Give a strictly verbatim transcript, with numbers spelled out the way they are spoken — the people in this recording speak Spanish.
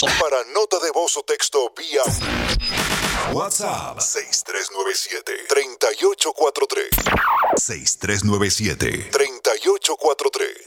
Para nota de voz o texto vía WhatsApp seis tres nueve siete, tres ocho cuatro tres. seis tres nueve siete, tres ocho cuatro tres.